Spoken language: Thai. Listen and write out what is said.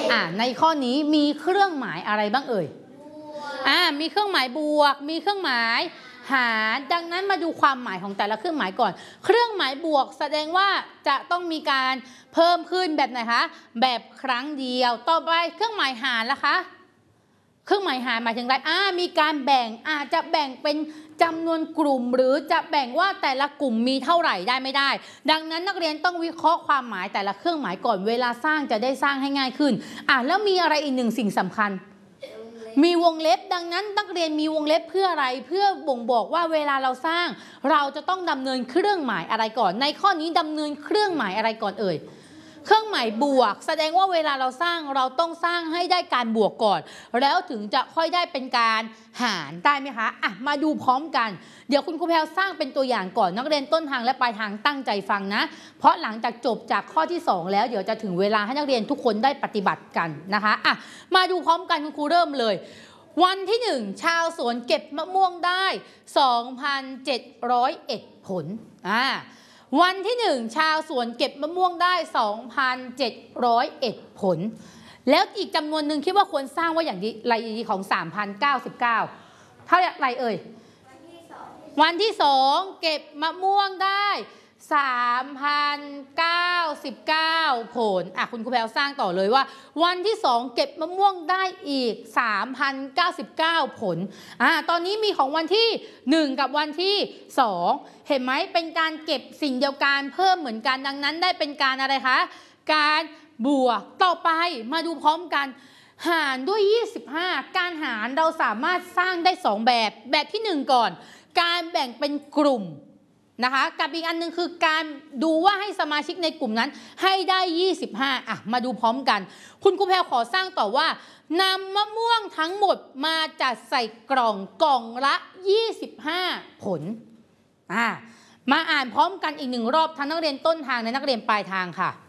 ในข้อนี้มีเครื่องหมายอะไรบ้างเอ่ยมีเครื่องหมายบวกมีเครื่องหมายหารดังนั้นมาดูความหมายของแต่ละเครื่องหมายก่อนเครื่องหมายบวกแสดงว่าจะต้องมีการเพิ่มขึ้นแบบไหนคะแบบครั้งเดียวต่อไปเครื่องหมายหารล่ะคะเครื่องหมายหารหมายถึงอะไรมีการแบ่งจะแบ่งเป็นจำนวนกลุ่มหรือจะแบ่งว่าแต่ละกลุ่มมีเท่าไหร่ได้ไม่ได้ดังนั้นนักเรียนต้องวิเคราะห์ความหมายแต่ละเครื่องหมายก่อนเวลาสร้างจะได้สร้างให้ง่ายขึ้นแล้วมีอะไรอีกหนึ่งสิ่งสำคัญมีวงเล็บดังนั้นนักเรียนมีวงเล็บเพื่ออะไรเพื่อบ่งบอกว่าเวลาเราสร้างเราจะต้องดำเนินเครื่องหมายอะไรก่อนในข้อนี้ดำเนินเครื่องหมายอะไรก่อนเอ่ยเครื่องหมายบวกแสดงว่าเวลาเราสร้างเราต้องสร้างให้ได้การบวกก่อนแล้วถึงจะค่อยได้เป็นการหารได้ไหมคะมาดูพร้อมกันเดี๋ยวคุณครูแพรวสร้างเป็นตัวอย่างก่อนนักเรียนต้นทางและปลายทางตั้งใจฟังนะเพราะหลังจากจบจากข้อที่2แล้วเดี๋ยวจะถึงเวลาให้นักเรียนทุกคนได้ปฏิบัติกันนะคะมาดูพร้อมกันคุณครูเริ่มเลยวันที่1ชาวสวนเก็บมะม่วงได้ 2,701 ผลวันที่1ชาวสวนเก็บมะม่วงได้ 2,701 ผลแล้วอีกจำนวนหนึ่งคิดว่าควรสร้างว่าอย่างไรดีของ 3,099 เท่าไหร่เอ่ยวันที่2เก็บมะม่วงได้ 3,099 ผลคุณครูแพรวสร้างต่อเลยว่าวันที่2เก็บมะม่วงได้อีก 3,099 ผลตอนนี้มีของวันที่1กับวันที่2เห็นไหมเป็นการเก็บสิ่งเดียวกันเพิ่มเหมือนกันดังนั้นได้เป็นการอะไรคะการบวกต่อไปมาดูพร้อมกันหารด้วย25การหารเราสามารถสร้างได้2แบบที่1ก่อนการแบ่งเป็นกลุ่มนะคะกับอีกอันนึงคือการดูว่าให้สมาชิกในกลุ่มนั้นให้ได้25มาดูพร้อมกันคุณครูแพรวขอสร้างต่อว่านำมะม่วงทั้งหมดมาจัดใส่กล่องละ25ผลมาอ่านพร้อมกันอีก1รอบทั้งนักเรียนต้นทางและนักเรียนปลายทางค่ะ